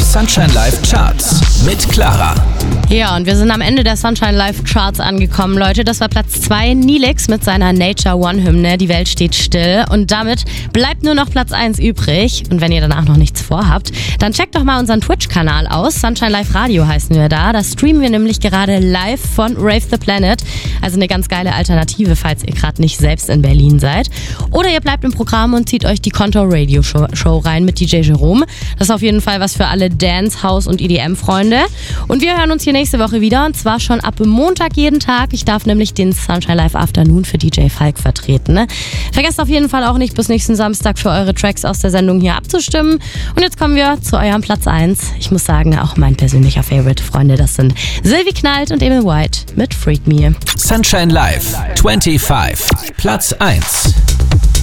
Sunshine Live Charts mit Clara. Ja, und wir sind am Ende der Sunshine Live Charts angekommen, Leute. Das war Platz 2, Nilix mit seiner Nature One Hymne, Die Welt steht still. Und damit bleibt nur noch Platz 1 übrig. Und wenn ihr danach noch nichts vorhabt, dann checkt doch mal unseren Twitch-Kanal aus. Sunshine Live Radio heißen wir da. Da streamen wir nämlich gerade live von Rave the Planet. Also eine ganz geile Alternative, falls ihr gerade nicht selbst in Berlin seid. Oder ihr bleibt im Programm und zieht euch die Konto Radio Show rein mit DJ Jerome. Das ist auf jeden Fall was für alle Dance, House und EDM-Freunde. Und wir hören uns hier nächste Woche wieder, und zwar schon ab Montag jeden Tag. Ich darf nämlich den Sunshine Live Afternoon für DJ Falk vertreten. Ne? Vergesst auf jeden Fall auch nicht, bis nächsten Samstag für eure Tracks aus der Sendung hier abzustimmen. Und jetzt kommen wir zu eurem Platz 1. Ich muss sagen, auch mein persönlicher Favorite, Freunde, das sind Sylvie Knallt und Emil White mit Freak Me. Sunshine Live 25, Platz 1.